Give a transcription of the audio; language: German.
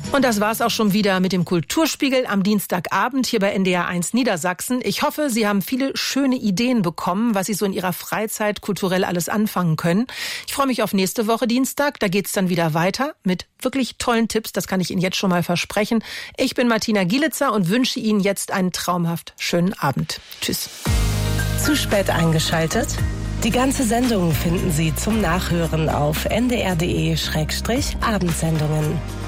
Und das war's auch schon wieder mit dem Kulturspiegel am Dienstagabend hier bei NDR1 Niedersachsen. Ich hoffe, Sie haben viele schöne Ideen bekommen, was Sie so in Ihrer Freizeit kulturell alles anfangen können. Ich freue mich auf nächste Woche Dienstag. Da geht's dann wieder weiter mit wirklich tollen Tipps. Das kann ich Ihnen jetzt schon mal versprechen. Ich bin Martina Gielitzer und wünsche Ihnen jetzt einen traumhaft schönen Abend. Tschüss. Zu spät eingeschaltet? Die ganze Sendung finden Sie zum Nachhören auf ndr.de/abendsendungen.